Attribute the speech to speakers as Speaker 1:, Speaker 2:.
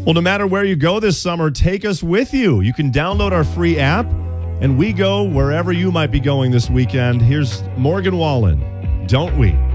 Speaker 1: Well, no matter where you go this summer, take us with you. You can download our free app, and we go wherever you might be going this weekend. Here's Morgan Wallen. Don't we?